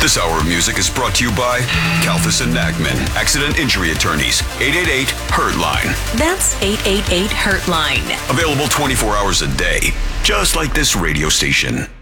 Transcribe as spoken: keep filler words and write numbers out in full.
This hour of music is brought to you by Kalfas and Nachman, Accident Injury Attorneys, eight eight eight, Hurt-Line. That's eight eight eight, Hurt-Line. Available twenty-four hours a day, just like this radio station.